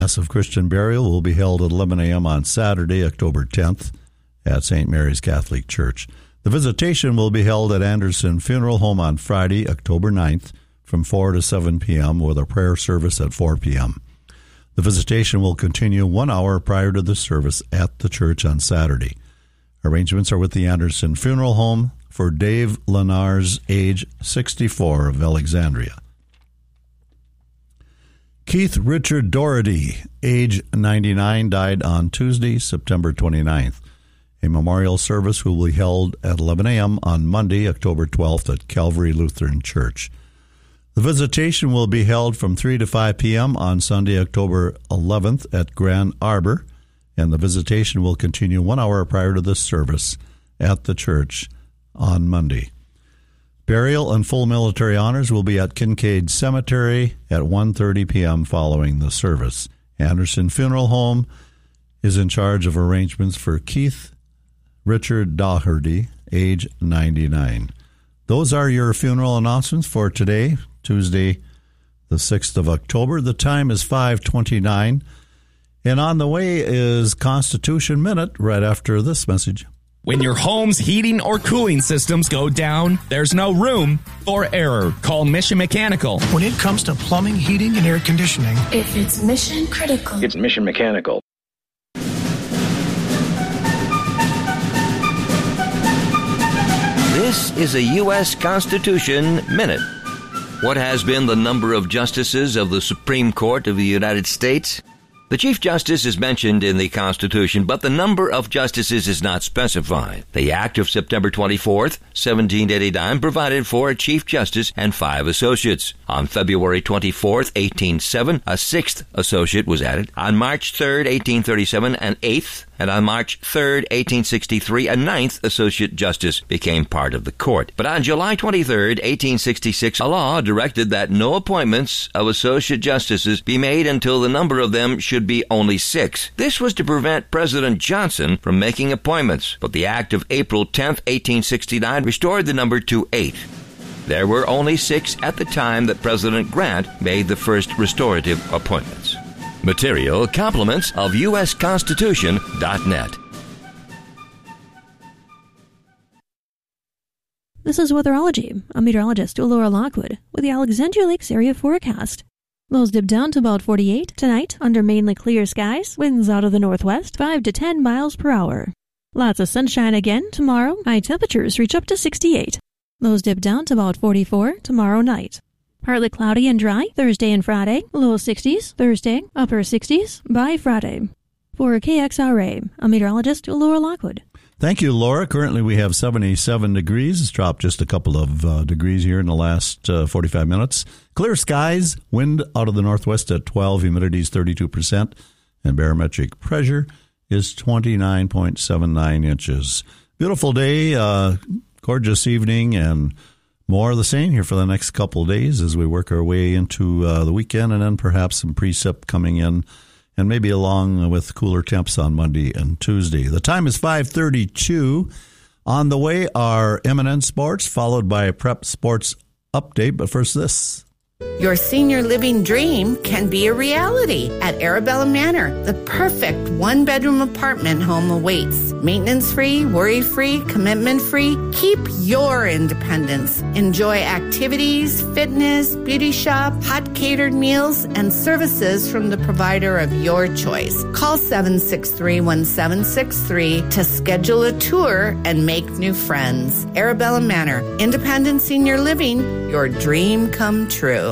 Mass of Christian burial will be held at 11 a.m. on Saturday, October 10th at St. Mary's Catholic Church. The visitation will be held at Anderson Funeral Home on Friday, October 9th from 4 to 7 p.m. with a prayer service at 4 p.m. The visitation will continue 1 hour prior to the service at the church on Saturday. Arrangements are with the Anderson Funeral Home for Dave Lenars, age 64, of Alexandria. Keith Richard Doherty, age 99, died on Tuesday, September 29th. A memorial service will be held at 11 a.m. on Monday, October 12th at Calvary Lutheran Church. The visitation will be held from 3 to 5 p.m. on Sunday, October 11th at Grand Arbor, and the visitation will continue 1 hour prior to the service at the church on Monday. Burial and full military honors will be at Kincaid Cemetery at 1:30 p.m. following the service. Anderson Funeral Home is in charge of arrangements for Keith Richard Doherty, age 99. Those are your funeral announcements for today, Tuesday, the 6th of October. The time is 5:29, and on the way is Constitution Minute right after this message. When your home's heating or cooling systems go down, there's no room for error. Call Mission Mechanical. When it comes to plumbing, heating, and air conditioning, if it's mission critical, it's Mission Mechanical. This is a U.S. Constitution Minute. What has been the number of justices of the Supreme Court of the United States? The Chief Justice is mentioned in the Constitution, but the number of justices is not specified. The Act of September 24th, 1789 provided for a Chief Justice and 5 associates. On February 24th, 1807, a 6th associate was added. On March 3rd, 1837, an 8th, and on March 3rd, 1863, a 9th associate justice became part of the court. But on July 23rd, 1866, a law directed that no appointments of associate justices be made until the number of them should be only 6. This was to prevent President Johnson from making appointments, but the Act of April 10th, 1869 restored the number to 8. There were only 6 at the time that President Grant made the first restorative appointments. Material compliments of usconstitution.net. This is Weatherology. I'm meteorologist Laura Lockwood with the Alexandria Lakes area forecast. Lows dip down to about 48 tonight under mainly clear skies, winds out of the northwest 5 to 10 miles per hour. Lots of sunshine again tomorrow. High temperatures reach up to 68. Lows dip down to about 44 tomorrow night. Partly cloudy and dry Thursday and Friday, low 60s Thursday, upper 60s by Friday. For KXRA, I'm meteorologist Laura Lockwood. Thank you, Laura. Currently we have 77 degrees. It's dropped just a couple of degrees here in the last 45 minutes. Clear skies, wind out of the northwest at 12, humidity is 32%, and barometric pressure is 29.79 inches. Beautiful day, gorgeous evening, and more of the same here for the next couple of days as we work our way into the weekend, and then perhaps some precip coming in, and maybe along with cooler temps on Monday and Tuesday. The time is 5:32. On the way are M&N Sports, followed by a Prep Sports update. But first, this. Your senior living dream can be a reality at Arabella Manor. The perfect one-bedroom apartment home awaits. Maintenance-free, worry-free, commitment-free. Keep your independence. Enjoy activities, fitness, beauty shop, hot catered meals, and services from the provider of your choice. Call 763-1763 to schedule a tour and make new friends. Arabella Manor, independent senior living, your dream come true.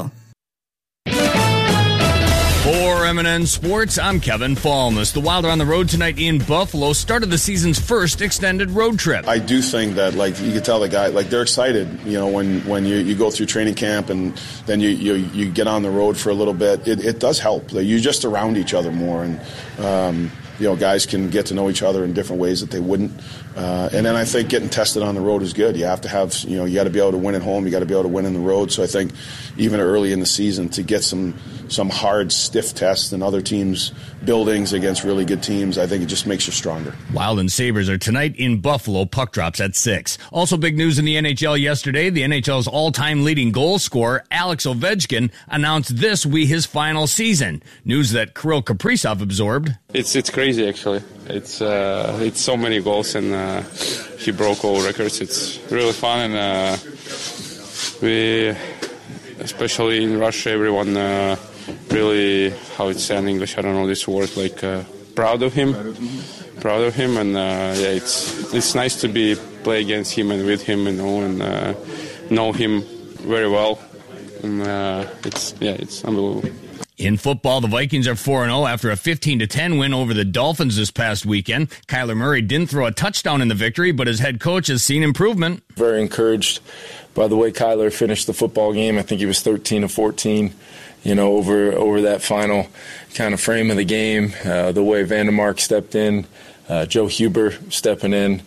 For M&N Sports, I'm Kevin Falmus. The Wild are on the road tonight in Buffalo, started the season's first extended road trip. I do think that, you can tell the guy, they're excited, when you go through training camp and then you get on the road for a little bit. It does help. You're just around each other more. And, guys can get to know each other in different ways that they wouldn't. And then I think getting tested on the road is good. You have to have, you got to be able to win at home. You got to be able to win on the road. So I think even early in the season to get some hard, stiff tests in other teams' buildings against really good teams, I think it just makes you stronger. Wild and Sabres are tonight in Buffalo. Puck drops at 6. Also big news in the NHL yesterday. The NHL's all-time leading goal scorer, Alex Ovechkin, announced this will be his final season. News that Kirill Kaprizov absorbed. It's crazy, actually. It's so many goals, and he broke all records. It's really fun, and we, especially in Russia, everyone really, how it's said in English, I don't know this word, proud of him. And it's nice to play against him and with him, and know him very well. And it's unbelievable. In football, the Vikings are 4-0 after a 15-10 win over the Dolphins this past weekend. Kyler Murray didn't throw a touchdown in the victory, but his head coach has seen improvement. Very encouraged by the way Kyler finished the football game. I think he was 13-14, over that final kind of frame of the game. The way Vandermark stepped in, Joe Huber stepping in,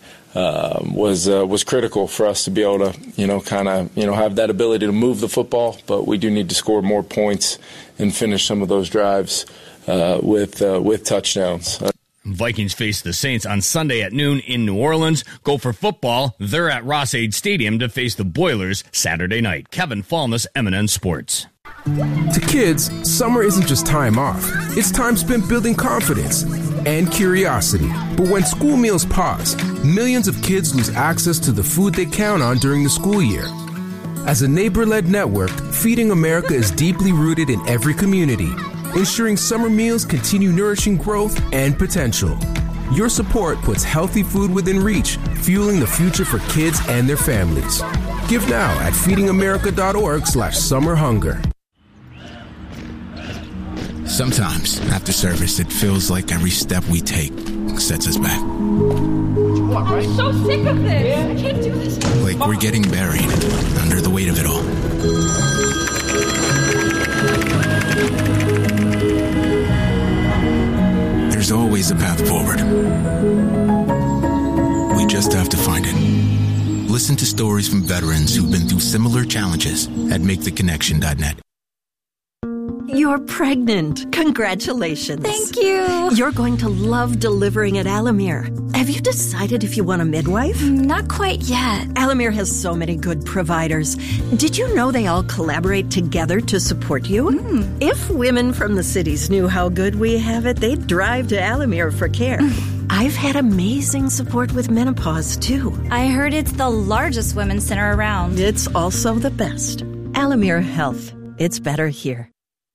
was critical for us to be able to, have that ability to move the football, but we do need to score more points and finish some of those drives with touchdowns. Vikings face the Saints on Sunday at noon in New Orleans. Go for football. They're at Ross-Ade Stadium to face the Boilers Saturday night. Kevin Falness, MNN Sports. To kids, summer isn't just time off. It's time spent building confidence and curiosity. But when school meals pause, millions of kids lose access to the food they count on during the school year. As a neighbor-led network, Feeding America is deeply rooted in every community, ensuring summer meals continue nourishing growth and potential. Your support puts healthy food within reach, fueling the future for kids and their families. Give now at feedingamerica.org/summerhunger. Sometimes, after service, it feels like every step we take sets us back. I'm so sick of this. I can't do this. Like we're getting buried under the weight of it all. There's always a path forward. We just have to find it. Listen to stories from veterans who've been through similar challenges at MakeTheConnection.net. You're pregnant. Congratulations. Thank you. You're going to love delivering at Alamere. Have you decided if you want a midwife? Not quite yet. Alamere has so many good providers. Did you know they all collaborate together to support you? If women from the cities knew how good we have it, they'd drive to Alamere for care. I've had amazing support with menopause, too. I heard it's the largest women's center around. It's also the best. Alamere Health. It's better here.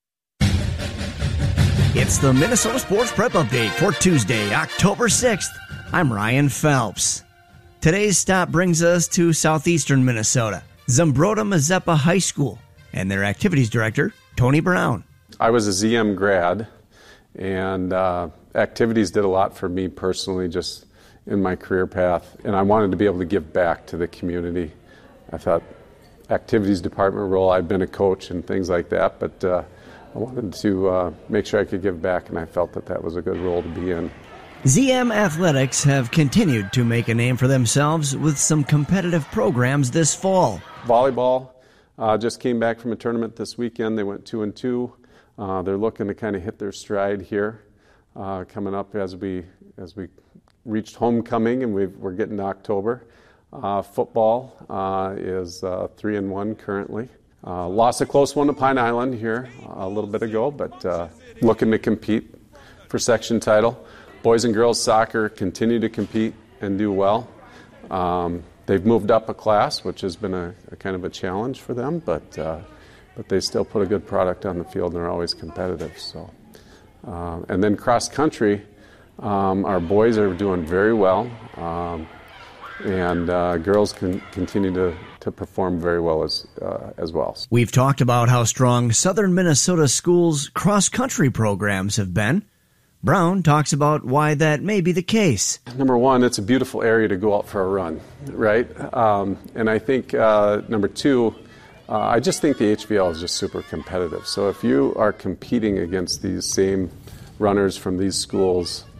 It's the Minnesota Sports Prep Update for Tuesday, October 6th. I'm Ryan Phelps. Today's stop brings us to southeastern Minnesota, Zumbrota Mazeppa High School, and their activities director, Tony Brown. I was a ZM grad, and activities did a lot for me personally, just in my career path, and I wanted to be able to give back to the community. I thought activities department role, I've been a coach and things like that, but I wanted to make sure I could give back, and I felt that was a good role to be in. ZM Athletics have continued to make a name for themselves with some competitive programs this fall. Volleyball just came back from a tournament this weekend. They went 2-2. They're looking to kind of hit their stride here coming up as we reached homecoming, and we're getting to October. Football is 3-1 currently. Lost a close one to Pine Island here a little bit ago, but looking to compete for section title. Boys and girls soccer continue to compete and do well. They've moved up a class, which has been a kind of a challenge for them, but they still put a good product on the field and are always competitive. So, and then cross country, our boys are doing very well, and girls can continue to perform very well as well. We've talked about how strong Southern Minnesota schools' cross-country programs have been. Brown talks about why that may be the case. Number one, it's a beautiful area to go out for a run, right? And I think, number two, I just think the HVL is just super competitive. So if you are competing against these same runners from these schools,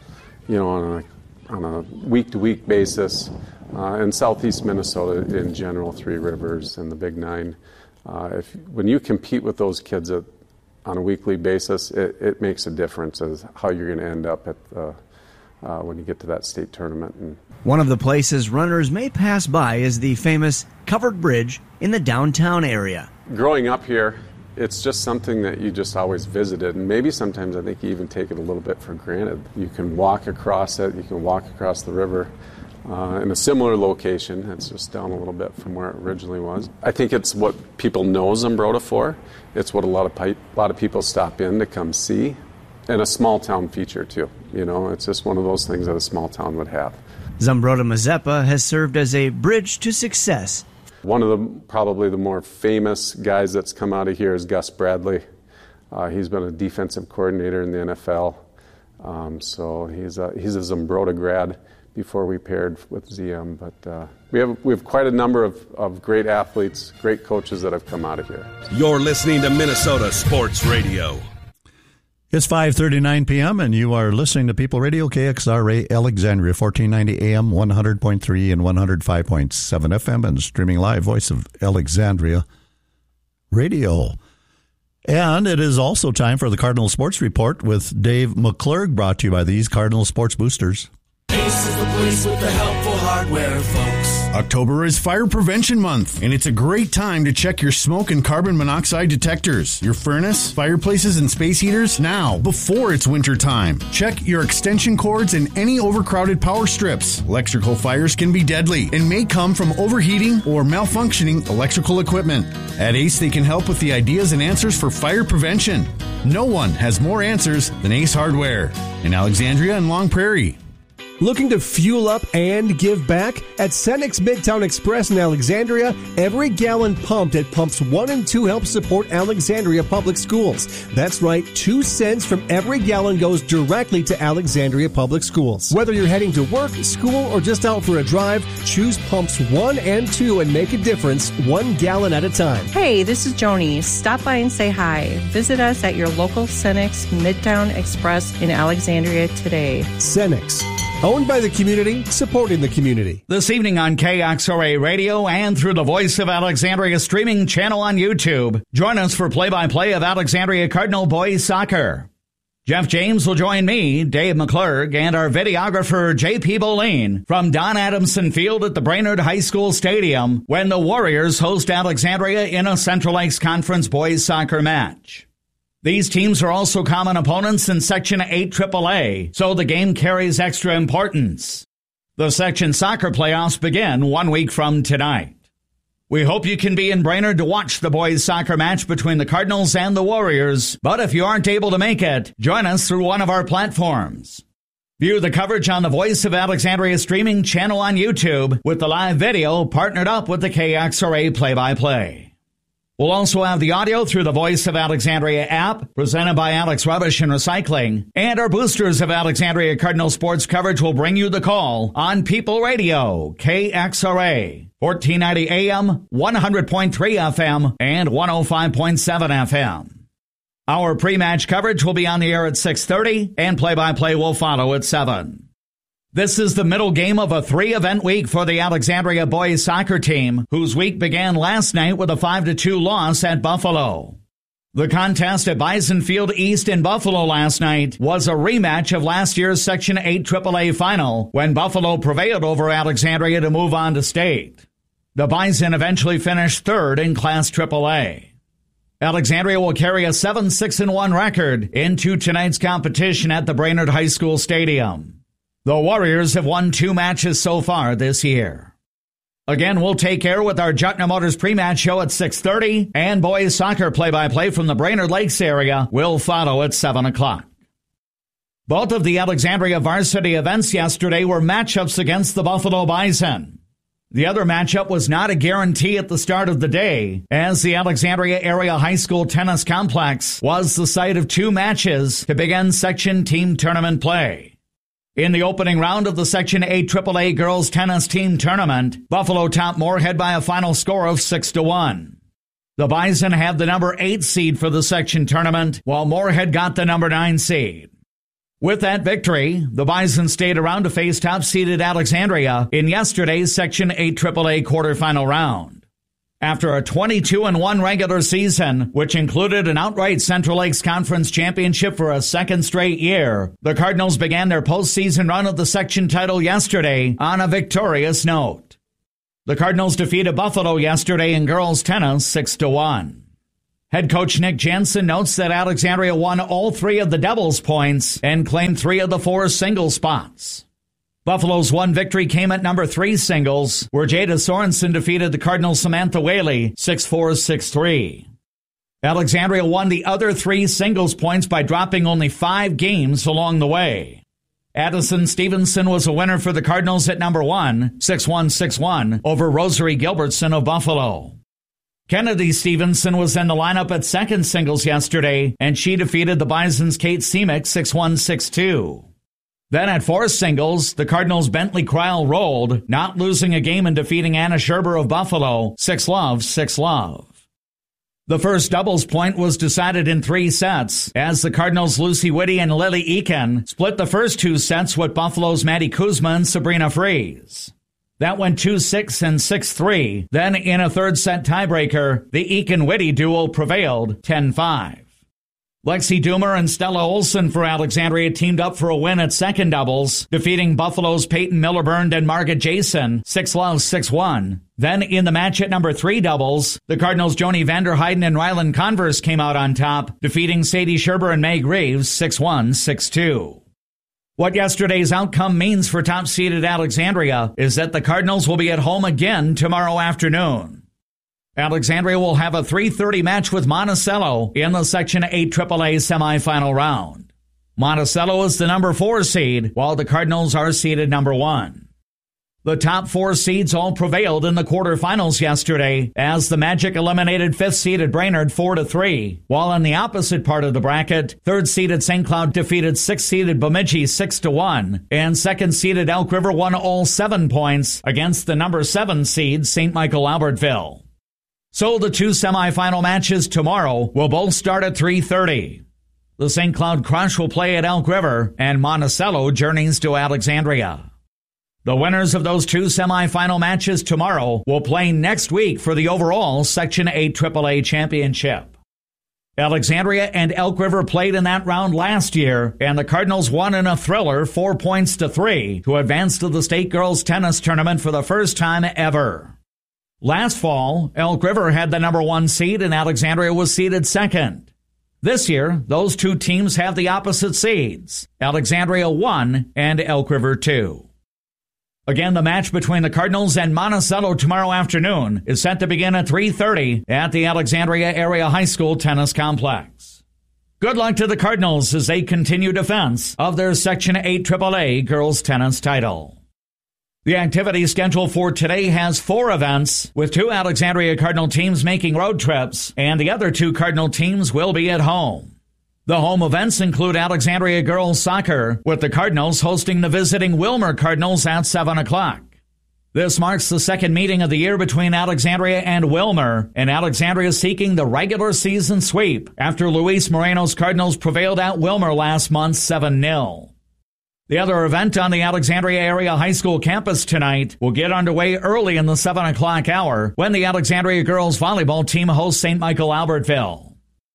on a week-to-week basis. In southeast Minnesota in general, Three Rivers and the Big Nine, when you compete with those kids on a weekly basis, it makes a difference as how you're going to end up when you get to that state tournament. And one of the places runners may pass by is the famous covered bridge in the downtown area. Growing up here, it's just something that you just always visited, and maybe sometimes I think you even take it a little bit for granted. You can walk across it, you can walk across the river in a similar location. It's just down a little bit from where it originally was. I think it's what people know Zumbrota for. It's what a lot of people stop in to come see, and a small town feature too. It's just one of those things that a small town would have. Zumbrota Mazeppa has served as a bridge to success. One of probably the more famous guys that's come out of here is Gus Bradley. He's been a defensive coordinator in the NFL, so he's a Zumbrota grad before we paired with ZM. But we have quite a number of great athletes, great coaches that have come out of here. You're listening to Minnesota Sports Radio. It's 5:39 p.m., and you are listening to People Radio, KXRA Alexandria, 1490 AM, 100.3 and 105.7 FM, and streaming live, Voice of Alexandria Radio. And it is also time for the Cardinal Sports Report with Dave McClurg, brought to you by these Cardinal Sports Boosters. Ace is the place with the helpful hardware, folks. October is Fire Prevention Month, and it's a great time to check your smoke and carbon monoxide detectors, your furnace, fireplaces, and space heaters now, before it's winter time. Check your extension cords and any overcrowded power strips. Electrical fires can be deadly and may come from overheating or malfunctioning electrical equipment. At Ace, they can help with the ideas and answers for fire prevention. No one has more answers than Ace Hardware in Alexandria and Long Prairie. Looking to fuel up and give back? At Cenex Midtown Express in Alexandria, every gallon pumped at pumps 1 and 2 helps support Alexandria Public Schools. That's right, 2 cents from every gallon goes directly to Alexandria Public Schools. Whether you're heading to work, school, or just out for a drive, choose pumps 1 and 2 and make a difference 1 gallon at a time. Hey, this is Joni. Stop by and say hi. Visit us at your local Cenex Midtown Express in Alexandria today. Cenex. Owned by the community, supporting the community. This evening on KXRA Radio and through the Voice of Alexandria streaming channel on YouTube. Join us for play-by-play of Alexandria Cardinal boys soccer. Jeff James will join me, Dave McClurg, and our videographer, J.P. Boleen, from Don Adamson Field at the Brainerd High School Stadium when the Warriors host Alexandria in a Central Lakes Conference boys soccer match. These teams are also common opponents in Section 8 AAA, so the game carries extra importance. The Section Soccer playoffs begin 1 week from tonight. We hope you can be in Brainerd to watch the boys' soccer match between the Cardinals and the Warriors, but if you aren't able to make it, join us through one of our platforms. View the coverage on the Voice of Alexandria streaming channel on YouTube with the live video partnered up with the KXRA play-by-play. We'll also have the audio through the Voice of Alexandria app, presented by Alex Rubbish and Recycling. And our boosters of Alexandria Cardinal sports coverage will bring you the call on People Radio, KXRA, 1490 AM, 100.3 FM, and 105.7 FM. Our pre-match coverage will be on the air at 6:30, and play-by-play will follow at 7. This is the middle game of a 3-event week for the Alexandria boys soccer team, whose week began last night with a 5-2 loss at Buffalo. The contest at Bison Field East in Buffalo last night was a rematch of last year's Section 8 AAA final, when Buffalo prevailed over Alexandria to move on to state. The Bison eventually finished third in Class AAA. Alexandria will carry a 7-6-1 record into tonight's competition at the Brainerd High School Stadium. The Warriors have won 2 matches so far this year. Again, we'll take air with our Jutner Motors pre-match show at 6:30, and boys soccer play-by-play from the Brainerd Lakes area will follow at 7 o'clock. Both of the Alexandria varsity events yesterday were matchups against the Buffalo Bison. The other matchup was not a guarantee at the start of the day, as the Alexandria Area High School Tennis Complex was the site of 2 matches to begin section team tournament play. In the opening round of the Section 8 AAA Girls Tennis Team Tournament, Buffalo topped Moorhead by a final score of 6-1. The Bison have the number 8 seed for the section tournament, while Moorhead got the number 9 seed. With that victory, the Bison stayed around to face top-seeded Alexandria in yesterday's Section 8 AAA quarterfinal round. After a 22-1 regular season, which included an outright Central Lakes Conference championship for a second straight year, the Cardinals began their postseason run of the section title yesterday on a victorious note. The Cardinals defeated Buffalo yesterday in girls tennis 6-1. Head coach Nick Jensen notes that Alexandria won all 3 of the Devils' points and claimed 3 of the 4 single spots. Buffalo's one victory came at number 3 singles, where Jada Sorensen defeated the Cardinals' Samantha Whaley 6-4, 6-3. Alexandria won the other 3 singles points by dropping only 5 games along the way. Addison Stevenson was a winner for the Cardinals at number 1, 6-1, 6-1, over Rosary Gilbertson of Buffalo. Kennedy Stevenson was in the lineup at second singles yesterday, and she defeated the Bison's Kate Semick 6-1, 6-2. Then at fourth singles, the Cardinals' Bentley Cryle rolled, not losing a game and defeating Anna Scherber of Buffalo 6-love, 6-love. The first doubles point was decided in 3 sets, as the Cardinals' Lucy Whitty and Lily Eakin split the first 2 sets with Buffalo's Maddie Kuzma and Sabrina Fries. That went 2-6 and 6-3. Then in a third set tiebreaker, the Eakin-Whitty duo prevailed 10-5. Lexi Doomer and Stella Olson for Alexandria teamed up for a win at second doubles, defeating Buffalo's Peyton Miller-Burned and Margaret Jason 6-love, 6-1. Then in the match at number 3 doubles, the Cardinals' Joni Vanderheiden and Rylan Converse came out on top, defeating Sadie Scherber and Meg Reeves 6-1, 6-2. What yesterday's outcome means for top-seeded Alexandria is that the Cardinals will be at home again tomorrow afternoon. Alexandria will have a 3:30 match with Monticello in the Section 8 AAA semifinal round. Monticello is the number 4 seed, while the Cardinals are seeded number 1. The top 4 seeds all prevailed in the quarterfinals yesterday, as the Magic eliminated 5th-seeded Brainerd 4-3, while in the opposite part of the bracket, 3rd-seeded St. Cloud defeated 6th-seeded Bemidji 6-1, and 2nd-seeded Elk River won all 7 points against the number 7 seed St. Michael Albertville. So the 2 semifinal matches tomorrow will both start at 3:30. The St. Cloud Crush will play at Elk River, and Monticello journeys to Alexandria. The winners of those 2 semifinal matches tomorrow will play next week for the overall Section 8 AAA championship. Alexandria and Elk River played in that round last year, and the Cardinals won in a thriller 4-3 to advance to the state girls tennis tournament for the first time ever. Last fall, Elk River had the number 1 seed and Alexandria was seeded 2nd. This year, those 2 teams have the opposite seeds, Alexandria 1 and Elk River 2. Again, the match between the Cardinals and Monticello tomorrow afternoon is set to begin at 3:30 at the Alexandria Area High School Tennis Complex. Good luck to the Cardinals as they continue defense of their Section 8 AAA girls tennis title. The activity schedule for today has 4 events, with 2 Alexandria Cardinal teams making road trips, and the other 2 Cardinal teams will be at home. The home events include Alexandria girls soccer, with the Cardinals hosting the visiting Wilmer Cardinals at 7 o'clock. This marks the second meeting of the year between Alexandria and Wilmer, and Alexandria seeking the regular season sweep after Luis Moreno's Cardinals prevailed at Wilmer last month 7-0. The other event on the Alexandria Area High School campus tonight will get underway early in the 7 o'clock hour when the Alexandria girls volleyball team hosts St. Michael Albertville.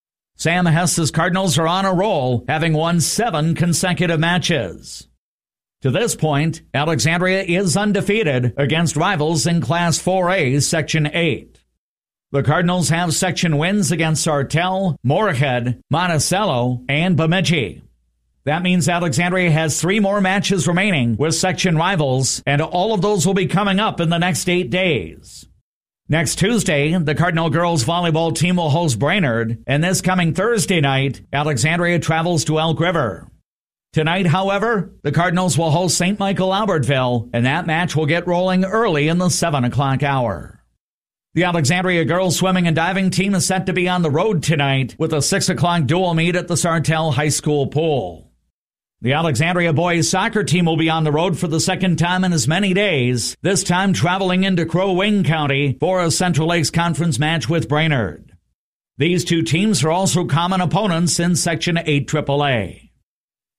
Sam Hess's Cardinals are on a roll, having won 7 consecutive matches. To this point, Alexandria is undefeated against rivals in Class 4A, Section 8. The Cardinals have section wins against Sartell, Moorhead, Monticello, and Bemidji. That means Alexandria has 3 more matches remaining with section rivals, and all of those will be coming up in the next 8 days. Next Tuesday, the Cardinal girls volleyball team will host Brainerd, and this coming Thursday night, Alexandria travels to Elk River. Tonight, however, the Cardinals will host St. Michael Albertville, and that match will get rolling early in the 7 o'clock hour. The Alexandria girls swimming and diving team is set to be on the road tonight with a 6 o'clock dual meet at the Sartell High School pool. The Alexandria boys soccer team will be on the road for the second time in as many days, this time traveling into Crow Wing County for a Central Lakes Conference match with Brainerd. These 2 teams are also common opponents in Section 8 AAA.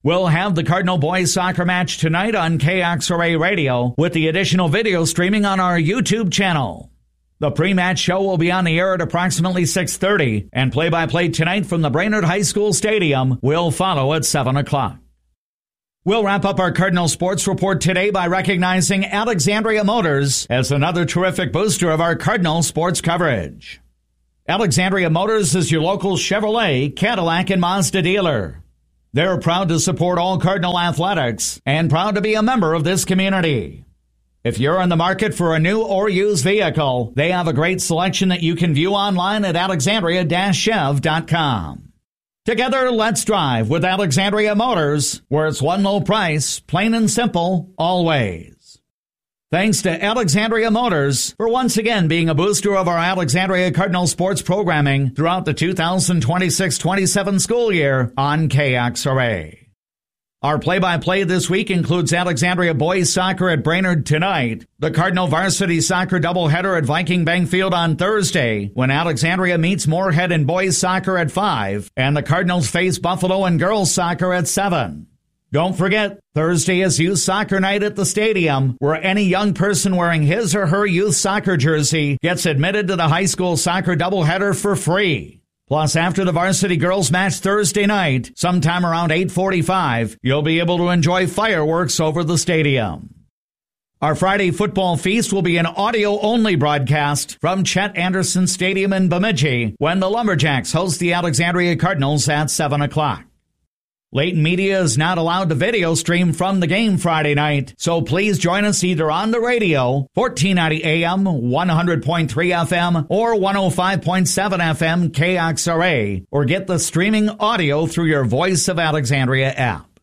We'll have the Cardinal boys soccer match tonight on KXRA Radio with the additional video streaming on our YouTube channel. The pre-match show will be on the air at approximately 6:30, and play-by-play tonight from the Brainerd High School Stadium will follow at 7 o'clock. We'll wrap up our Cardinal Sports Report today by recognizing Alexandria Motors as another terrific booster of our Cardinal sports coverage. Alexandria Motors is your local Chevrolet, Cadillac, and Mazda dealer. They're proud to support all Cardinal athletics and proud to be a member of this community. If you're in the market for a new or used vehicle, they have a great selection that you can view online at alexandria-chev.com. Together, let's drive with Alexandria Motors, where it's one low price, plain and simple, always. Thanks to Alexandria Motors for once again being a booster of our Alexandria Cardinal sports programming throughout the 2026-27 school year on KXRA. Our play-by-play this week includes Alexandria boys soccer at Brainerd tonight, the Cardinal varsity soccer doubleheader at Viking Bank Field on Thursday, when Alexandria meets Moorhead in boys soccer at 5, and the Cardinals face Buffalo in girls soccer at 7. Don't forget, Thursday is youth soccer night at the stadium, where any young person wearing his or her youth soccer jersey gets admitted to the high school soccer doubleheader for free. Plus, after the varsity girls match Thursday night, sometime around 8:45, you'll be able to enjoy fireworks over the stadium. Our Friday football feast will be an audio-only broadcast from Chet Anderson Stadium in Bemidji when the Lumberjacks host the Alexandria Cardinals at 7 o'clock. Layton Media is not allowed to video stream from the game Friday night, so please join us either on the radio, 1490 AM, 100.3 FM, or 105.7 FM KXRA, or get the streaming audio through your Voice of Alexandria app.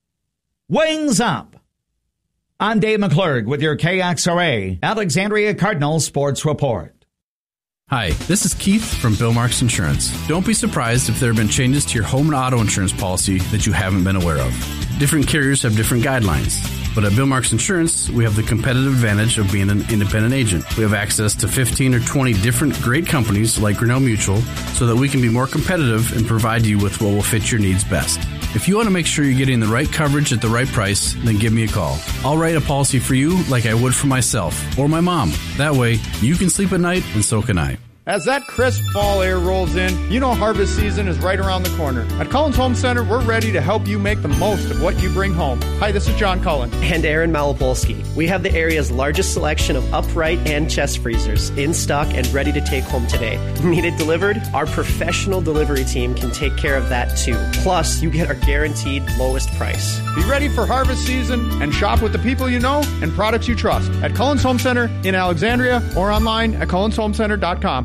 Wings up! I'm Dave McClurg with your KXRA Alexandria Cardinal Sports Report. Hi, this is Keith from Bill Marks Insurance. Don't be surprised if there have been changes to your home and auto insurance policy that you haven't been aware of. Different carriers have different guidelines, but at Bill Marks Insurance, we have the competitive advantage of being an independent agent. We have access to 15 or 20 different great companies like Grinnell Mutual so that we can be more competitive and provide you with what will fit your needs best. If you want to make sure you're getting the right coverage at the right price, then give me a call. I'll write a policy for you like I would for myself or my mom. That way, you can sleep at night and so can I. As that crisp fall air rolls in, you know harvest season is right around the corner. At Cullen's Home Center, we're ready to help you make the most of what you bring home. Hi, this is John Cullen. And Aaron Malapolsky. We have the area's largest selection of upright and chest freezers in stock and ready to take home today. Need it delivered? Our professional delivery team can take care of that too. Plus, you get our guaranteed lowest price. Be ready for harvest season and shop with the people you know and products you trust at Cullen's Home Center in Alexandria or online at cullenshomecenter.com.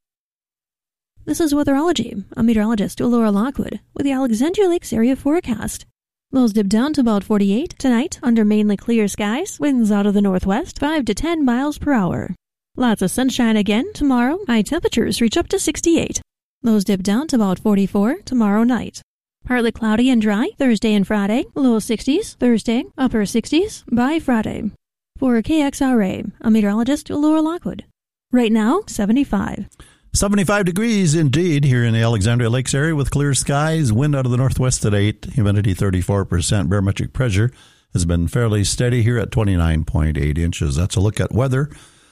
This is Weatherology. I'm meteorologist Laura Lockwood with the Alexandria Lakes area forecast. Lows dip down to about 48 tonight under mainly clear skies, winds out of the northwest 5 to 10 miles per hour. Lots of sunshine again tomorrow. High temperatures reach up to 68. Lows dip down to about 44 tomorrow night. Partly cloudy and dry Thursday and Friday. Low 60s Thursday, upper 60s by Friday. For KXRA, I'm meteorologist Laura Lockwood. Right now, 75. 75 degrees indeed here in the Alexandria Lakes area with clear skies, wind out of the northwest at 8, humidity 34%, barometric pressure has been fairly steady here at 29.8 inches. That's a look at weather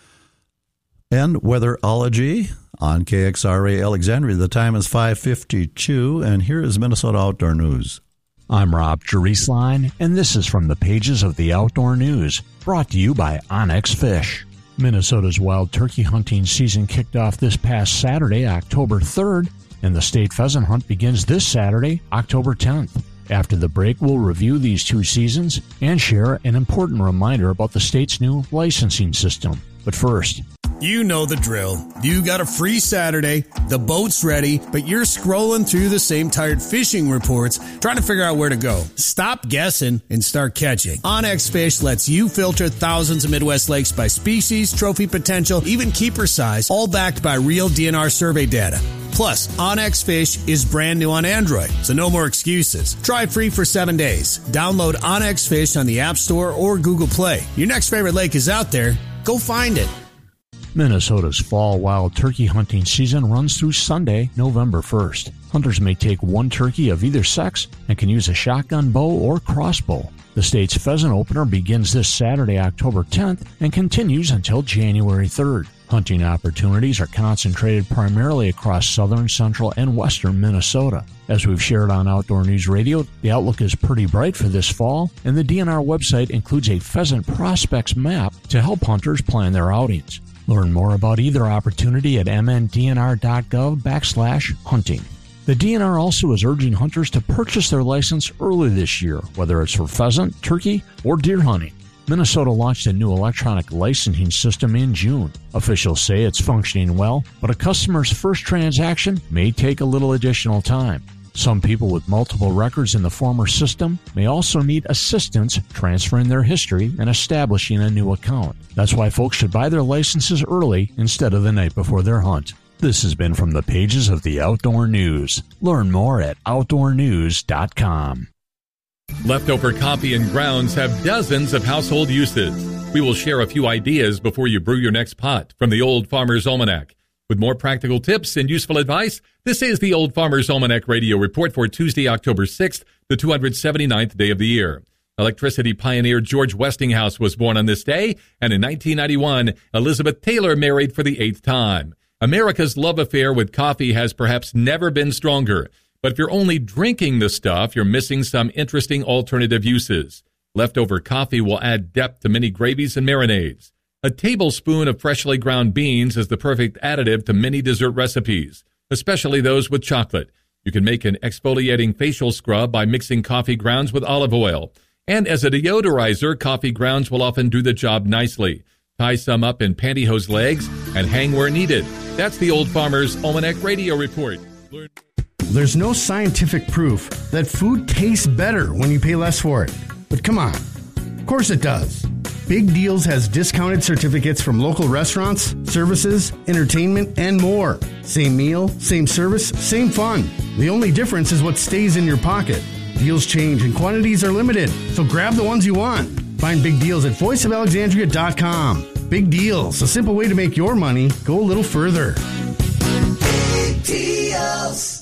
and weatherology on KXRA Alexandria. The time is 5:52, and here is Minnesota Outdoor News. I'm Rob Jerisline, and this is from the pages of the Outdoor News, brought to you by Onyx Fish. Minnesota's wild turkey hunting season kicked off this past Saturday, October 3rd, and the state pheasant hunt begins this Saturday, October 10th. After the break, we'll review these two seasons and share an important reminder about the state's new licensing system. But first, you know the drill. You got a free Saturday, the boat's ready, but you're scrolling through the same tired fishing reports trying to figure out where to go. Stop guessing and start catching. OnX Fish lets you filter thousands of Midwest lakes by species, trophy potential, even keeper size, all backed by real DNR survey data. Plus, OnX Fish is brand new on Android, so no more excuses. Try free for 7 days. Download OnX Fish on the App Store or Google Play. Your next favorite lake is out there. Go find it. Minnesota's fall wild turkey hunting season runs through Sunday, November 1st. Hunters may take one turkey of either sex and can use a shotgun bow or crossbow. The state's pheasant opener begins this Saturday, October 10th, and continues until January 3rd. Hunting opportunities are concentrated primarily across southern, central, and western Minnesota. As we've shared on Outdoor News Radio, the outlook is pretty bright for this fall, and the DNR website includes a pheasant prospects map to help hunters plan their outings. Learn more about either opportunity at mndnr.gov/hunting. The DNR also is urging hunters to purchase their license early this year, whether it's for pheasant, turkey, or deer hunting. Minnesota launched a new electronic licensing system in June. Officials say it's functioning well, but a customer's first transaction may take a little additional time. Some people with multiple records in the former system may also need assistance transferring their history and establishing a new account. That's why folks should buy their licenses early instead of the night before their hunt. This has been from the pages of the Outdoor News. Learn more at OutdoorNews.com. Leftover coffee and grounds have dozens of household uses. We will share a few ideas before you brew your next pot from the Old Farmer's Almanac. With more practical tips and useful advice, this is the Old Farmer's Almanac Radio Report for Tuesday, October 6th, the 279th day of the year. Electricity pioneer George Westinghouse was born on this day, and in 1991, Elizabeth Taylor married for the 8th time. America's love affair with coffee has perhaps never been stronger. But if you're only drinking the stuff, you're missing some interesting alternative uses. Leftover coffee will add depth to many gravies and marinades. A tablespoon of freshly ground beans is the perfect additive to many dessert recipes, especially those with chocolate. You can make an exfoliating facial scrub by mixing coffee grounds with olive oil. And as a deodorizer, coffee grounds will often do the job nicely. Tie some up in pantyhose legs and hang where needed. That's the Old Farmer's Almanac Radio Report. There's no scientific proof that food tastes better when you pay less for it. But come on. Of course it does. Big Deals has discounted certificates from local restaurants, services, entertainment, and more. Same meal, same service, same fun. The only difference is what stays in your pocket. Deals change and quantities are limited, so grab the ones you want. Find Big Deals at voiceofalexandria.com. Big Deals, a simple way to make your money go a little further. Big Deals.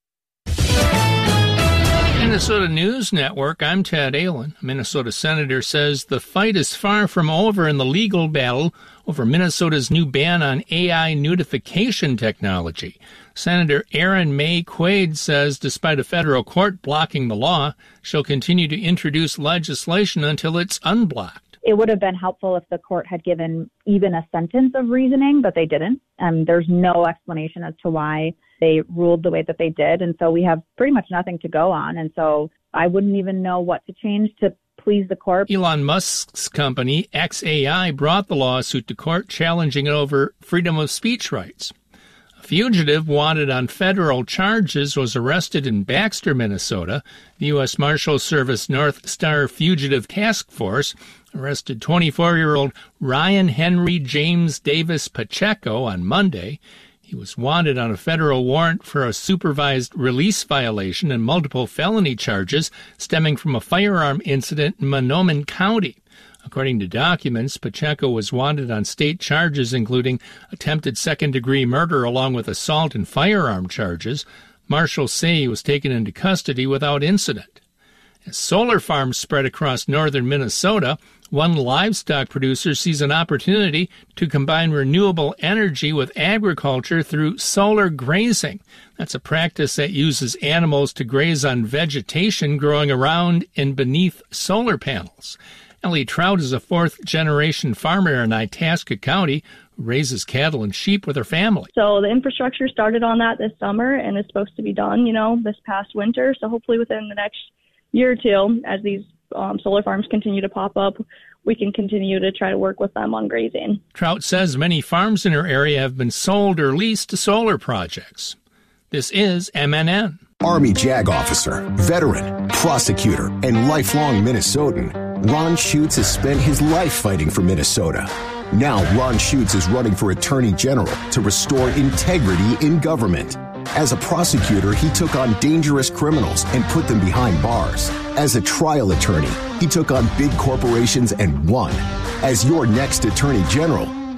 Minnesota News Network, I'm Ted Allen. A Minnesota senator says the fight is far from over in the legal battle over Minnesota's new ban on AI nudification technology. Senator Erin May Quaid says despite a federal court blocking the law, she'll continue to introduce legislation until it's unblocked. It would have been helpful if the court had given even a sentence of reasoning, but they didn't. There's no explanation as to why they ruled the way that they did. And so we have pretty much nothing to go on. And so I wouldn't even know what to change to please the court. Elon Musk's company, XAI, brought the lawsuit to court challenging it over freedom of speech rights. A fugitive wanted on federal charges was arrested in Baxter, Minnesota. The U.S. Marshals Service North Star Fugitive Task Force arrested 24-year-old Ryan Henry James Davis Pacheco on Monday. He was wanted on a federal warrant for a supervised release violation and multiple felony charges stemming from a firearm incident in Mahnomen County. According to documents, Pacheco was wanted on state charges including attempted second-degree murder along with assault and firearm charges. Marshals say he was taken into custody without incident. As solar farms spread across northern Minnesota, one livestock producer sees an opportunity to combine renewable energy with agriculture through solar grazing. That's a practice that uses animals to graze on vegetation growing around and beneath solar panels. Ellie Trout is a fourth-generation farmer in Itasca County who raises cattle and sheep with her family. So the infrastructure started on that this summer and is supposed to be done, this past winter. So hopefully within the next year or two, as these solar farms continue to pop up, we can continue to try to work with them on grazing. Trout says many farms in her area have been sold or leased to solar projects. This is MNN. Army JAG officer, veteran, prosecutor, and lifelong Minnesotan, Ron Schutz has spent his life fighting for Minnesota. Now Ron Schutz is running for Attorney General to restore integrity in government. As a prosecutor, he took on dangerous criminals and put them behind bars. As a trial attorney, he took on big corporations and won. As your next Attorney General,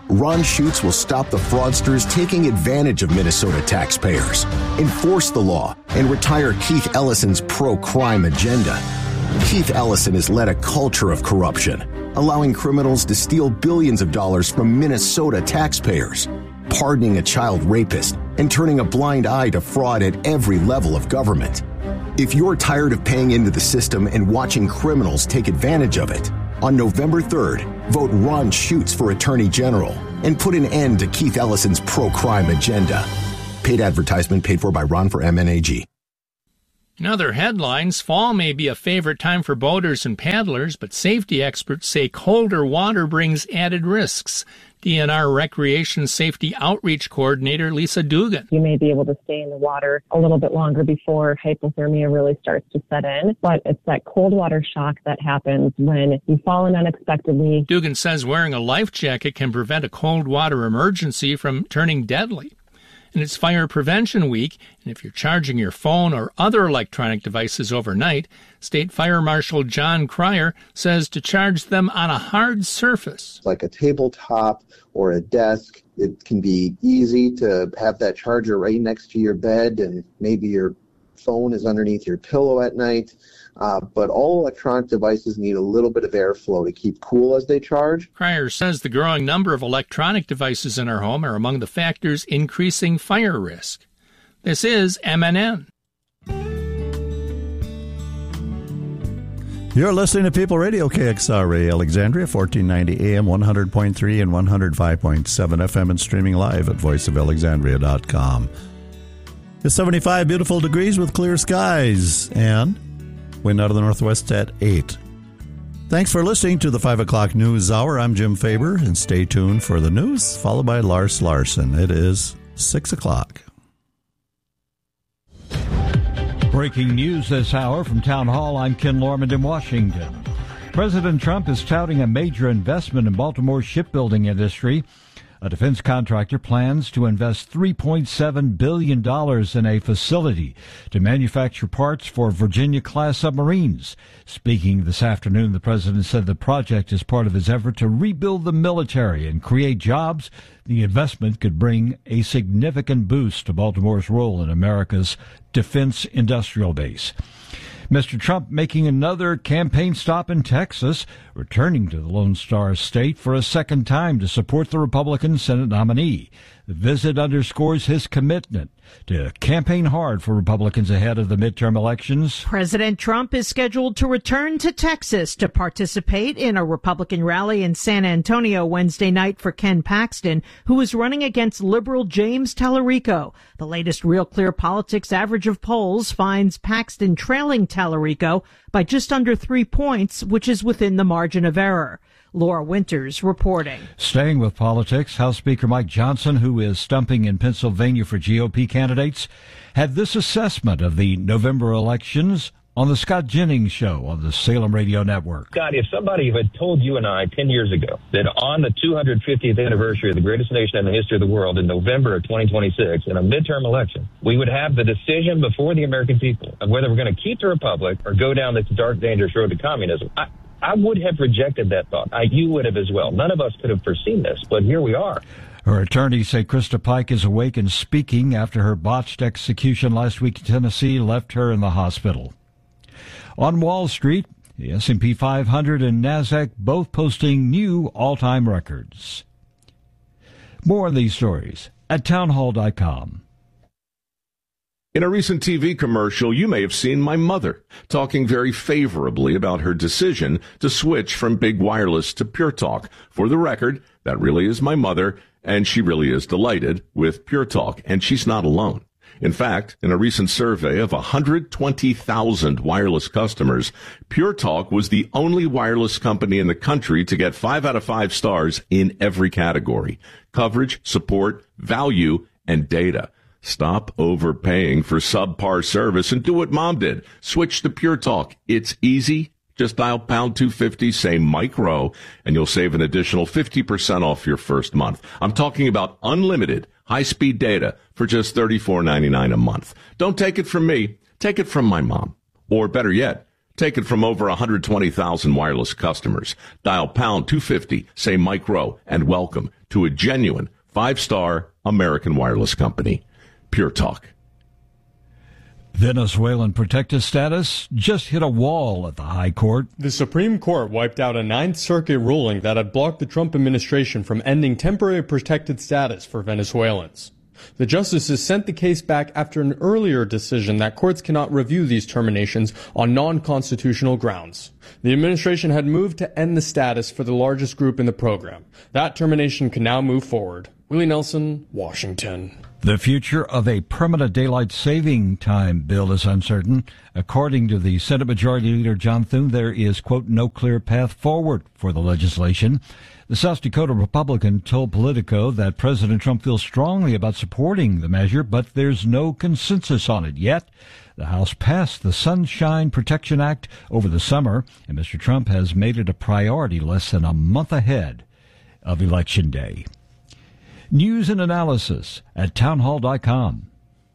Ron Schutz will stop the fraudsters taking advantage of Minnesota taxpayers, enforce the law, and retire Keith Ellison's pro-crime agenda. Keith Ellison has led a culture of corruption, allowing criminals to steal billions of dollars from Minnesota taxpayers, pardoning a child rapist, and turning a blind eye to fraud at every level of government. If you're tired of paying into the system and watching criminals take advantage of it, on November 3rd, vote Ron Schutz for Attorney General and put an end to Keith Ellison's pro-crime agenda. Paid advertisement paid for by Ron for MNAG. In other headlines, fall may be a favorite time for boaters and paddlers, but safety experts say colder water brings added risks. DNR Recreation Safety Outreach Coordinator Lisa Dugan. You may be able to stay in the water a little bit longer before hypothermia really starts to set in, but it's that cold water shock that happens when you fall in unexpectedly. Dugan says wearing a life jacket can prevent a cold water emergency from turning deadly. And it's Fire Prevention Week, and if you're charging your phone or other electronic devices overnight, State Fire Marshal John Cryer says to charge them on a hard surface. Like a tabletop or a desk, it can be easy to have that charger right next to your bed, and maybe your phone is underneath your pillow at night. But all electronic devices need a little bit of airflow to keep cool as they charge. Cryer says the growing number of electronic devices in our home are among the factors increasing fire risk. This is MNN. You're listening to People Radio, KXRA Alexandria, 1490 AM, 100.3 and 105.7 FM, and streaming live at voiceofalexandria.com. It's 75 beautiful degrees with clear skies and wind out of the northwest at 8. Thanks for listening to the 5 o'clock news hour. I'm Jim Faber, and stay tuned for the news, followed by Lars Larson. It is 6 o'clock. Breaking news this hour from Town Hall. I'm Ken Lorman in Washington. President Trump is touting a major investment in Baltimore's shipbuilding industry. A defense contractor plans to invest $3.7 billion in a facility to manufacture parts for Virginia-class submarines. Speaking this afternoon, the president said the project is part of his effort to rebuild the military and create jobs. The investment could bring a significant boost to Baltimore's role in America's defense industrial base. Mr. Trump making another campaign stop in Texas, returning to the Lone Star State for a second time to support the Republican Senate nominee. The visit underscores his commitment to campaign hard for Republicans ahead of the midterm elections. President Trump is scheduled to return to Texas to participate in a Republican rally in San Antonio Wednesday night for Ken Paxton, who is running against liberal James Tallarico. The latest Real Clear Politics average of polls finds Paxton trailing Tallarico by just under 3 points, which is within the margin of error. Laura Winters reporting. Staying with politics, House Speaker Mike Johnson, who is stumping in Pennsylvania for GOP candidates, had this assessment of the November elections on the Scott Jennings Show on the Salem Radio Network. Scott, if somebody had told you and I 10 years ago that on the 250th anniversary of the greatest nation in the history of the world in November of 2026, in a midterm election, we would have the decision before the American people of whether we're going to keep the republic or go down this dark, dangerous road to communism, I would have rejected that thought. You would have as well. None of us could have foreseen this, but here we are. Her attorneys say Krista Pike is awake and speaking after her botched execution last week in Tennessee left her in the hospital. On Wall Street, the S&P 500 and NASDAQ both posting new all-time records. More on these stories at townhall.com. In a recent TV commercial, you may have seen my mother talking very favorably about her decision to switch from big wireless to Pure Talk. For the record, that really is my mother, and she really is delighted with Pure Talk, and she's not alone. In fact, in a recent survey of 120,000 wireless customers, Pure Talk was the only wireless company in the country to get 5 out of 5 stars in every category: coverage, support, value, and data. Stop overpaying for subpar service and do what Mom did. Switch to Pure Talk. It's easy. Just dial pound 250, say Mike Rowe, and you'll save an additional 50% off your first month. I'm talking about unlimited high-speed data for just $34.99 a month. Don't take it from me. Take it from my mom. Or better yet, Take it from over 120,000 wireless customers. Dial pound 250, say Mike Rowe, and welcome to a genuine 5-star American wireless company. Pure Talk. Venezuelan protected status just hit a wall at the High Court. The Supreme Court wiped out a Ninth Circuit ruling that had blocked the Trump administration from ending temporary protected status for Venezuelans. The justices sent the case back after an earlier decision that courts cannot review these terminations on non-constitutional grounds. The administration had moved to end the status for the largest group in the program. That termination can now move forward. Willie Nelson, Washington. The future of a permanent daylight saving time bill is uncertain. According to the Senate Majority Leader John Thune, there is, quote, no clear path forward for the legislation. The South Dakota Republican told Politico that President Trump feels strongly about supporting the measure, but there's no consensus on it yet. The House passed the Sunshine Protection Act over the summer, and Mr. Trump has made it a priority less than a month ahead of Election Day. News and analysis at townhall.com.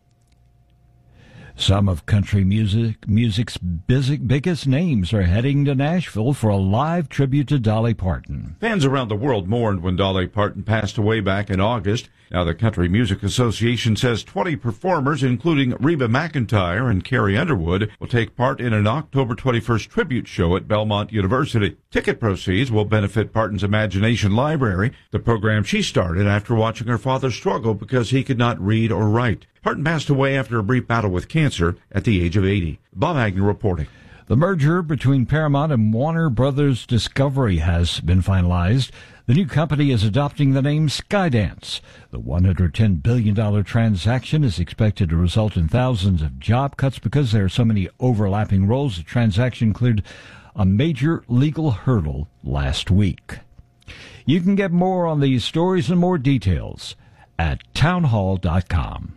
Some of country music's biggest names are heading to Nashville for a live tribute to Dolly Parton. Fans around the world mourned when Dolly Parton passed away back in August. Now the Country Music Association says 20 performers, including Reba McEntire and Carrie Underwood, will take part in an October 21st tribute show at Belmont University. Ticket proceeds will benefit Parton's Imagination Library, the program she started after watching her father struggle because he could not read or write. Parton passed away after a brief battle with cancer at the age of 80. Bob Agnew reporting. The merger between Paramount and Warner Brothers Discovery has been finalized. The new company is adopting the name Skydance. The $110 billion transaction is expected to result in thousands of job cuts because there are so many overlapping roles. The transaction cleared a major legal hurdle last week. You can get more on these stories and more details at townhall.com.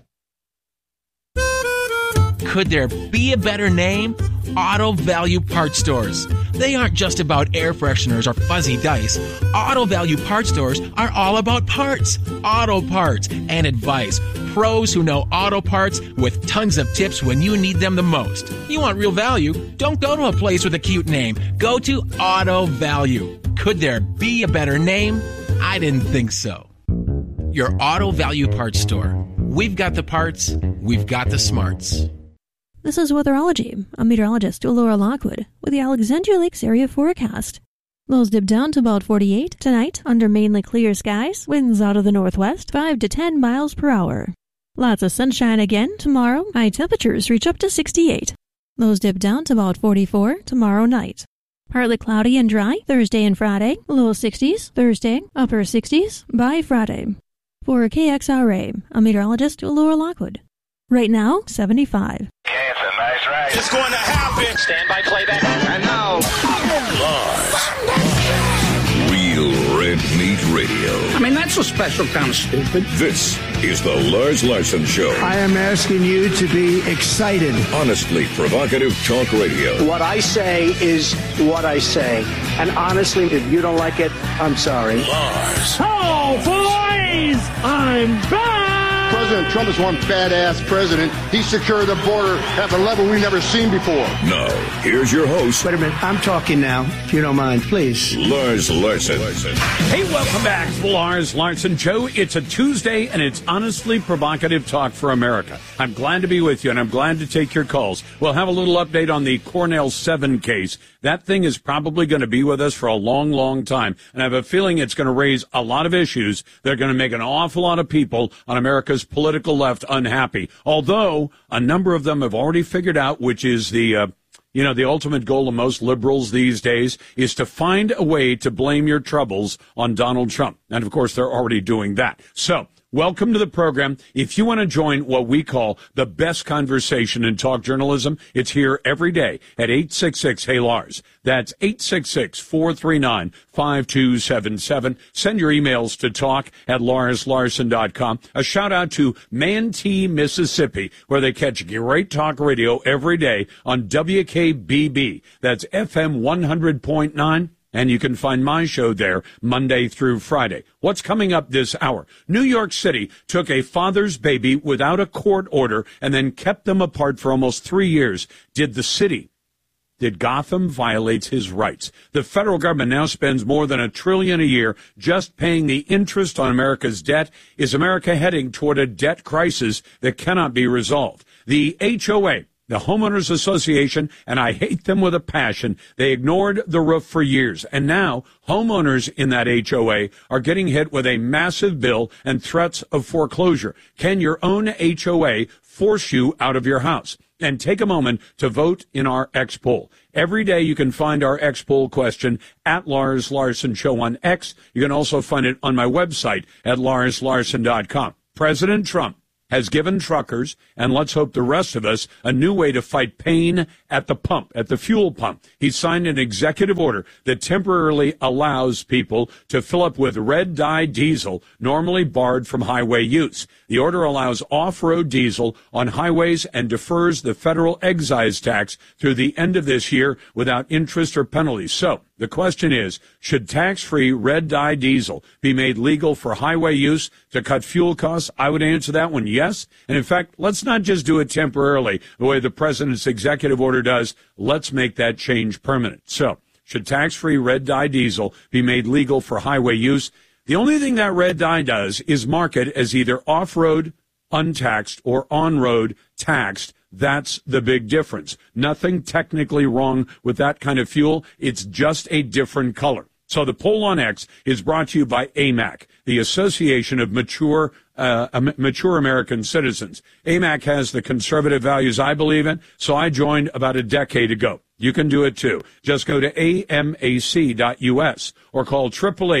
Could there be a better name? Auto Value Parts Stores. They aren't just about air fresheners or fuzzy dice. Auto Value Parts Stores are all about parts, auto parts, and advice. Pros who know auto parts with tons of tips when you need them the most. You want real value? Don't go to a place with a cute name. Go to Auto Value. Could there be a better name? I didn't think so. Your Auto Value Parts Store. We've got the parts. We've got the smarts. This is Weatherology. I'm meteorologist Laura Lockwood with the Alexandria Lakes area forecast. Lows dip down to about 48 tonight under mainly clear skies. Winds out of the northwest 5 to 10 miles per hour. Lots of sunshine again tomorrow. High temperatures reach up to 68. Lows dip down to about 44 tomorrow night. Partly cloudy and dry Thursday and Friday. Low 60s Thursday, upper 60s by Friday. For KXRA, I'm meteorologist Laura Lockwood. Right now, 75. Okay, it's a nice ride. It's going to happen. Stand by playback. And now, live. Real Red Meat Radio. I mean, that's a special kind of stupid. This is the Lars Larson Show. I am asking you to be excited. Honestly provocative talk radio. What I say is what I say. And honestly, if you don't like it, I'm sorry. Lars. Oh, boys! I'm back! President Trump is one badass president. He secured the border at a level we've never seen before. Now, here's your host. Wait a minute. I'm talking now, if you don't mind, please. Lars Larson. Hey, welcome back to the Lars Larson Show. It's a Tuesday, and it's honestly provocative talk for America. I'm glad to be with you, and I'm glad to take your calls. We'll have a little update on the Cornell 7 case. That thing is probably going to be with us for a long, long time. And I have a feeling it's going to raise a lot of issues that are going to make an awful lot of people on America's political left unhappy. Although a number of them have already figured out, which is the ultimate goal of most liberals these days, is to find a way to blame your troubles on Donald Trump. And of course, they're already doing that. So, welcome to the program. If you want to join what we call the best conversation in talk journalism, it's here every day at 866-HEY-LARS. That's 866-439-5277. Send your emails to talk@LarsLarson.com. A shout out to Manatee, Mississippi, where they catch great talk radio every day on WKBB. That's FM 100.9. And you can find my show there Monday through Friday. What's coming up this hour? New York City took a father's baby without a court order and then kept them apart for almost 3 years. Did the city that Gotham violates his rights. The federal government now spends more than $1 trillion a year just paying the interest on America's debt. Is America heading toward a debt crisis that cannot be resolved? The HOA, the Homeowners Association, and I hate them with a passion, they ignored the roof for years. And now homeowners in that HOA are getting hit with a massive bill and threats of foreclosure. Can your own HOA force you out of your house? And take a moment to vote in our X poll. Every day you can find our X poll question at Lars Larson Show on X. You can also find it on my website at larslarson.com. President Trump has given truckers, and let's hope the rest of us, a new way to fight pain at the pump, at the fuel pump. He signed an executive order that temporarily allows people to fill up with red dye diesel, normally barred from highway use. The order allows off-road diesel on highways and defers the federal excise tax through the end of this year without interest or penalties. So, the question is, should tax-free red dye diesel be made legal for highway use to cut fuel costs? I would answer that one yes. And in fact, let's not just do it temporarily the way the president's executive order does. Let's make that change permanent. So, should tax-free red dye diesel be made legal for highway use? The only thing that red dye does is mark it as either off-road untaxed or on-road taxed. That's the big difference. Nothing technically wrong with that kind of fuel. It's just a different color. So the poll on X is brought to you by AMAC, the Association of Mature American Citizens. AMAC has the conservative values I believe in, so I joined about a decade ago. You can do it too. Just go to amac.us or call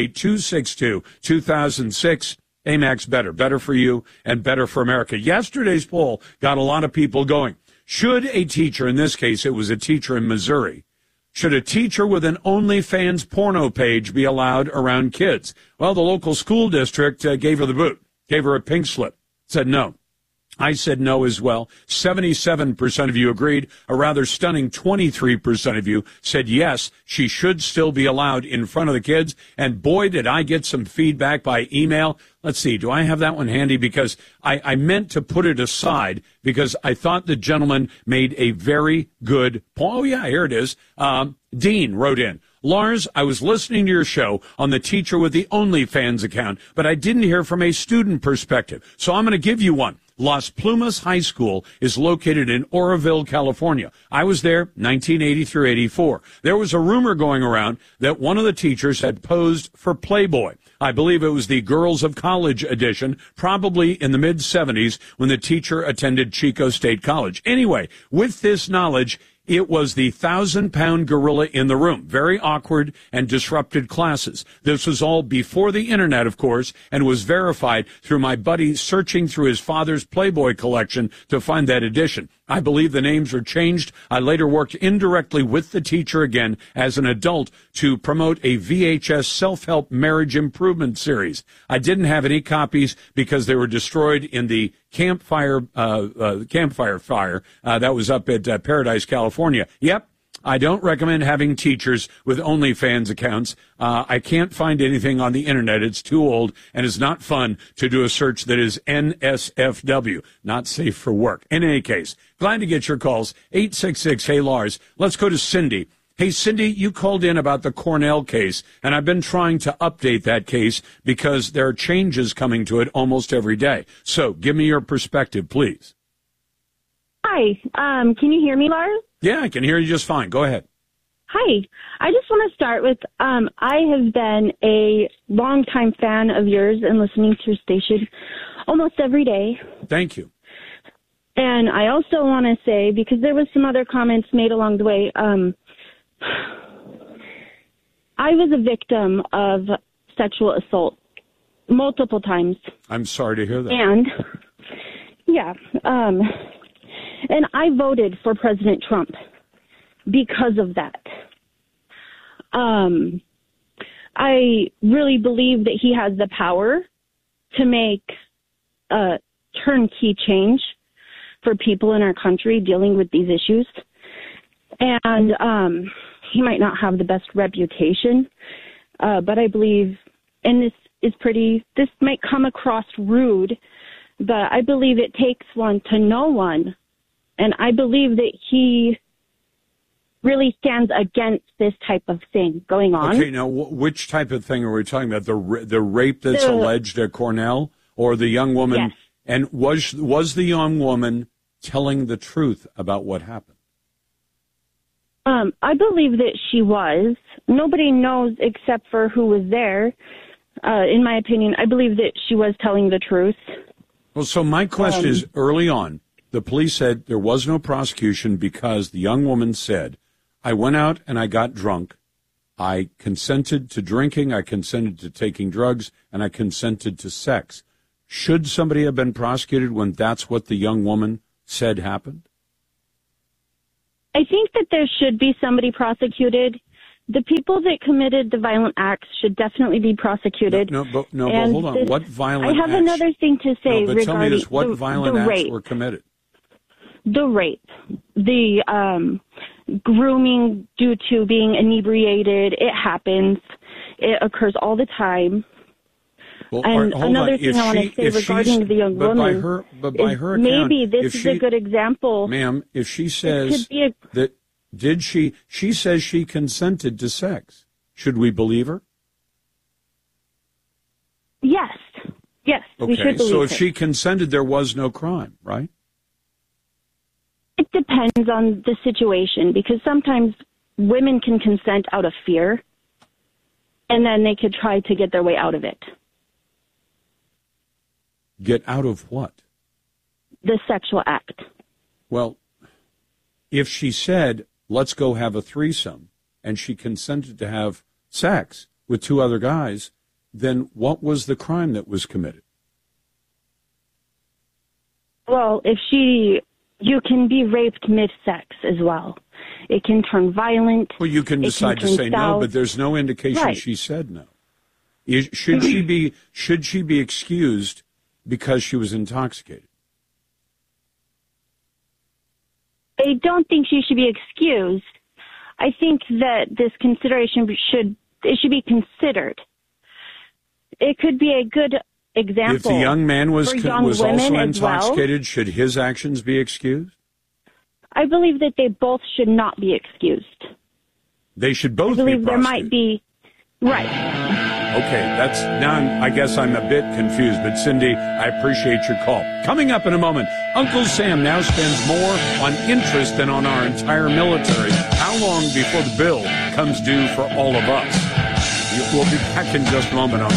888-262-2006. AMAC's better for you and better for America. Yesterday's poll got a lot of people going. Should a teacher, in this case it was a teacher in Missouri, should a teacher with an OnlyFans porno page be allowed around kids? Well, the local school district gave her the boot, gave her a pink slip, said no. I said no as well. 77% of you agreed. A rather stunning 23% of you said yes, she should still be allowed in front of the kids. And boy, did I get some feedback by email. Let's see, do I have that one handy? Because I meant to put it aside because I thought the gentleman made a very good point. Oh, yeah, here it is. Dean wrote in. Lars, I was listening to your show on the teacher with the OnlyFans account, but I didn't hear from a student perspective. So I'm going to give you one. Las Plumas High School is located in Oroville, California. I was there 1980 through 84. There was a rumor going around that one of the teachers had posed for Playboy. I believe it was the Girls of College edition, probably in the mid-70s when the teacher attended Chico State College. Anyway, with this knowledge, it was the 1,000-pound gorilla in the room. Very awkward and disrupted classes. This was all before the internet, of course, and was verified through my buddy searching through his father's Playboy collection to find that edition. I believe the names were changed. I later worked indirectly with the teacher again as an adult to promote a VHS self-help marriage improvement series. I didn't have any copies because they were destroyed in the campfire fire that was up at Paradise, California. Yep. I don't recommend having teachers with OnlyFans accounts. I can't find anything on the internet. It's too old, and it's not fun to do a search that is NSFW, not safe for work. In any case, glad to get your calls. 866-HEY-LARS. Let's go to Cindy. Hey, Cindy, you called in about the Cornell case, and I've been trying to update that case because there are changes coming to it almost every day. So give me your perspective, please. Hi. Can you hear me, Lars? Yeah, I can hear you just fine. Go ahead. Hi. I just want to start with, I have been a longtime fan of yours and listening to your station almost every day. Thank you. And I also want to say, because there was some other comments made along the way, I was a victim of sexual assault multiple times. I'm sorry to hear that. And, yeah, and I voted for President Trump because of that. I really believe that he has the power to make a turnkey change for people in our country dealing with these issues. And he might not have the best reputation, but I believe, and this might come across rude, but I believe it takes one to know one. And I believe that he really stands against this type of thing going on. Okay, now which type of thing are we talking about? The rape that's alleged at Cornell, or the young woman? Yes. And was the young woman telling the truth about what happened? I believe that she was. Nobody knows except for who was there. In my opinion, I believe that she was telling the truth. Well, so my question is, early on, the police said there was no prosecution because the young woman said, I went out and I got drunk. I consented to drinking, I consented to taking drugs, and I consented to sex. Should somebody have been prosecuted when that's what the young woman said happened? I think that there should be somebody prosecuted. The people that committed the violent acts should definitely be prosecuted. But hold on. What violent acts? I have another thing to say but regarding tell me this. What violent acts rape. were committed? The rape. The grooming due to being inebriated. It happens. It occurs all the time. Well, and another thing I want to say regarding the young woman by her account, maybe this is a good example. Ma'am, if she says that, she says she consented to sex. Should we believe her? Yes. Yes, we should believe so if her. she consented, there was no crime, right? It depends on the situation, because sometimes women can consent out of fear, and then they could try to get their way out of it. Get out of what? The sexual act. Well, if she said, let's go have a threesome, and she consented to have sex with two other guys, then what was the crime that was committed? Well, you can be raped mid-sex as well. It can turn violent. Well, you can decide to say no, but there's no indication she said no. Should she be excused because she was intoxicated? I don't think she should be excused. I think that this consideration should be considered. It could be a good example. If the young man was also intoxicated, well, should his actions be excused? I believe that they both should not be excused. They should both be prosecuted. I believe there might be, right. Okay, I guess I'm a bit confused, but Cindy, I appreciate your call. Coming up in a moment, Uncle Sam now spends more on interest than on our entire military. How long before the bill comes due for all of us? We'll be back in just a moment on